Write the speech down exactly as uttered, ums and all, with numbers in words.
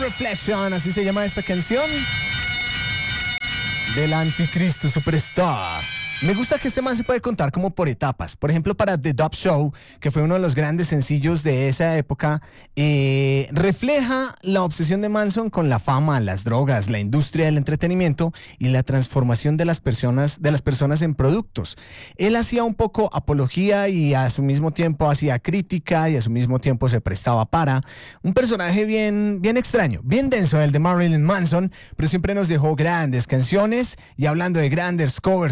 Reflection, así se llama esta canción del Anticristo Superstar. Me gusta que este man se puede contar como por etapas. Por ejemplo, para The Dub Show, que fue uno de los grandes sencillos de esa época, eh, refleja la obsesión de Manson con la fama, las drogas, la industria del entretenimiento y la transformación de las personas, de las personas en productos. Él hacía un poco apología y a su mismo tiempo hacía crítica y a su mismo tiempo se prestaba para. Un personaje bien, bien extraño, bien denso el de Marilyn Manson, pero siempre nos dejó grandes canciones. Y hablando de grandes covers